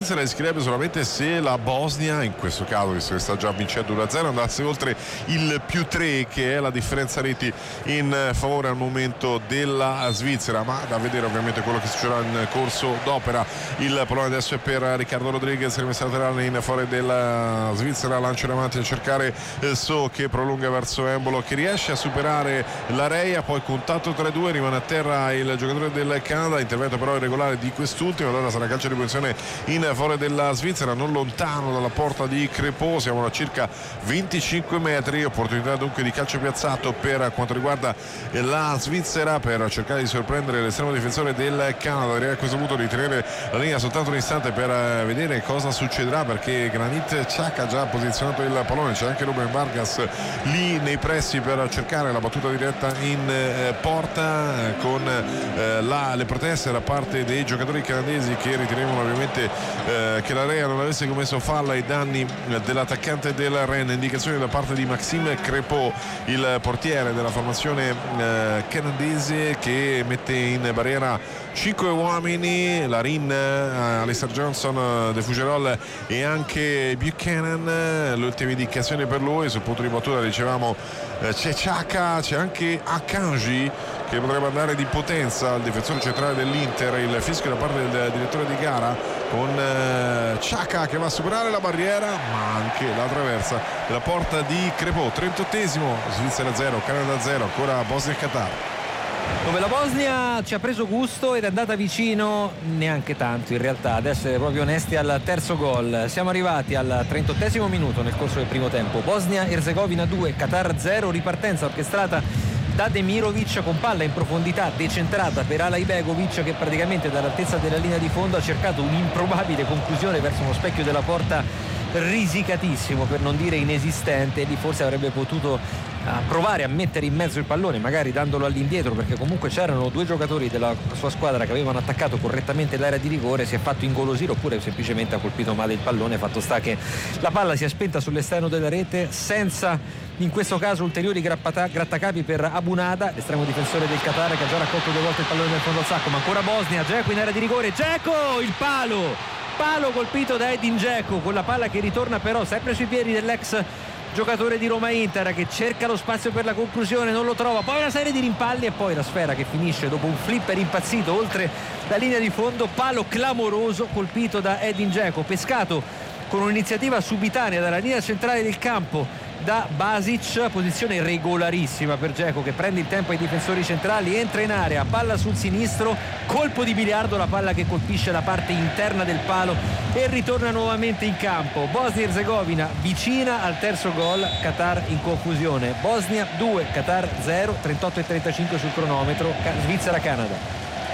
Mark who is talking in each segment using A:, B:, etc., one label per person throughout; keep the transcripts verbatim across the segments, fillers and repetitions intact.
A: Svizzera rischierebbe solamente se la Bosnia, in questo caso visto che sta già vincendo uno a zero, andasse oltre il più tre, che è la differenza reti in favore al momento della Svizzera. Ma da vedere ovviamente quello che succederà in corso d'opera. Il pallone adesso è per Riccardo Rodriguez, rimessa laterale in favore della Svizzera, lancio in avanti a cercare So, che prolunga verso Embolo, che riesce a superare l'area, poi contatto tra i due, rimane a terra il giocatore del Canada, intervento però irregolare di quest'ultimo. Allora sarà calcio di punizione in favore della Svizzera, non lontano dalla porta di Crépeau, siamo a circa venticinque metri, opportunità dunque di calcio piazzato per quanto riguarda la Svizzera, per cercare di sorprendere l'estremo difensore del Canada. Direi a questo punto di tenere la linea soltanto un istante per vedere cosa succederà, perché Granit Xhaka ha già posizionato il pallone, c'è anche Ruben Vargas lì nei pressi per cercare la battuta diretta in eh, porta, eh, con eh, la, le proteste da parte dei giocatori canadesi, che ritenevano ovviamente eh, che l'area non avesse commesso falla ai danni eh, dell'attaccante del Rennes. Indicazioni da parte di Maxime Crépeau, il portiere della formazione eh, canadese, che mette in barriera cinque uomini, Larin, eh, Alistair Johnson, De Fougerolles e anche Buchanan. Le ultime indicazioni per lui sul punto di battuta, dicevamo, eh, c'è Xhaka, c'è anche Akanji che potrebbe andare di potenza al difensore centrale dell'Inter. Il fischio da parte del direttore di gara, con eh, Xhaka che va a superare la barriera, ma anche la traversa della porta di Crépeau. trentottesimo, Svizzera zero, Canada zero, ancora Bosnia e Qatar,
B: dove la Bosnia ci ha preso gusto ed è andata vicino neanche tanto in realtà, ad essere proprio onesti, al terzo gol. Siamo arrivati al trentottesimo minuto nel corso del primo tempo. Bosnia-Erzegovina due, Qatar zero, ripartenza orchestrata da Demirovic con palla in profondità decentrata per Alaibegovic, che praticamente dall'altezza della linea di fondo ha cercato un'improbabile conclusione verso uno specchio della porta risicatissimo, per non dire inesistente. Lì forse avrebbe potuto a provare a mettere in mezzo il pallone, magari dandolo all'indietro, perché comunque c'erano due giocatori della sua squadra che avevano attaccato correttamente l'area di rigore. Si è fatto ingolosire, oppure semplicemente ha colpito male il pallone. Fatto sta che la palla si è spenta sull'esterno della rete, senza in questo caso ulteriori grappata- grattacapi per Abunada, l'estremo difensore del Qatar, che ha già raccolto due volte il pallone nel fondo al sacco. Ma ancora Bosnia, Dzeko in area di rigore, Dzeko, il palo palo colpito da Edin Dzeko, con la palla che ritorna però sempre sui piedi dell'ex giocatore di Roma Inter, che cerca lo spazio per la conclusione, non lo trova, poi una serie di rimpalli e poi la sfera che finisce dopo un flipper impazzito oltre la linea di fondo. Palo clamoroso colpito da Edin Dzeko, pescato con un'iniziativa subitanea dalla linea centrale del campo da Basic. Posizione regolarissima per Dzeko, che prende il tempo ai difensori centrali, entra in area, palla sul sinistro, colpo di biliardo, la palla che colpisce la parte interna del palo e ritorna nuovamente in campo. Bosnia-Erzegovina vicina al terzo gol, Qatar in confusione. Bosnia due, Qatar zero, trentotto e trentacinque sul cronometro. Svizzera-Canada.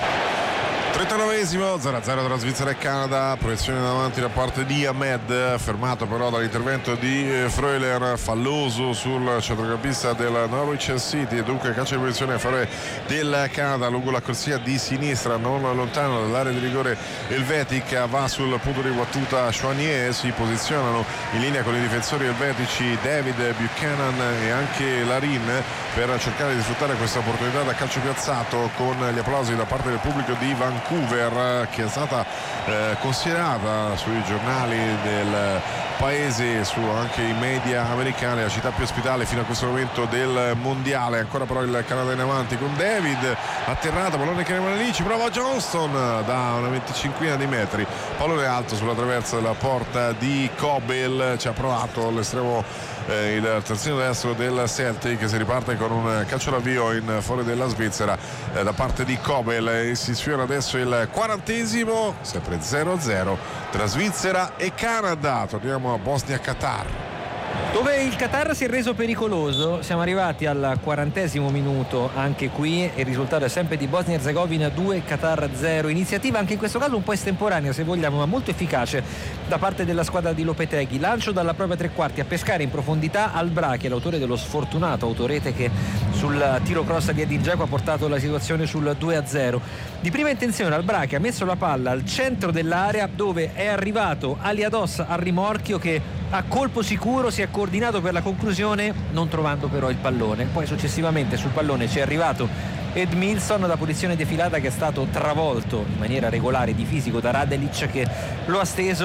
A: trentanovesimo, zero a zero tra Svizzera e Canada. Proiezione davanti da parte di Ahmed, fermato però dall'intervento di Freuler, falloso sul centrocampista del Norwich City, e dunque calcio di posizione a favore del Canada lungo la corsia di sinistra, non lontano dall'area di rigore elvetica. Va sul punto di battuta Chouanier, si posizionano in linea con i difensori elvetici David, Buchanan e anche Larin, per cercare di sfruttare questa opportunità da calcio piazzato, con gli applausi da parte del pubblico di Vancouver, che è stata eh, considerata sui giornali del paese, su anche i media americani, la città più ospitale fino a questo momento del mondiale. Ancora però il Canada in avanti con David, atterrato, pallone che rimane lì, ci prova Johnston da una venticinquina di metri, pallone alto sulla traversa della porta di Kobel. Ci ha provato l'estremo eh, il terzino destro del Celtic, che si riparte con un calcio d'avvio in fuori della Svizzera eh, da parte di Kobel, e si sfiora adesso il quarantesimo, sempre zero a zero tra Svizzera e Canada. Torniamo a Bosnia-Qatar,
B: dove il Qatar si è reso pericoloso. Siamo arrivati al quarantesimo minuto anche qui, e il risultato è sempre di Bosnia-Erzegovina due, Qatar zero. Iniziativa anche in questo caso un po' estemporanea, se vogliamo, ma molto efficace da parte della squadra di Lopetegui. Lancio dalla propria tre quarti a pescare in profondità Al-Braki, l'autore dello sfortunato autorete che sul tiro cross di Edin Dzeko ha portato la situazione sul due a zero. Di prima intenzione Al-Braki ha messo la palla al centro dell'area, dove è arrivato Aliados al rimorchio, che a colpo sicuro si è coordinato per la conclusione, non trovando però il pallone. Poi successivamente sul pallone ci è arrivato Edmilson da posizione defilata, che è stato travolto in maniera regolare di fisico da Radelic, che lo ha steso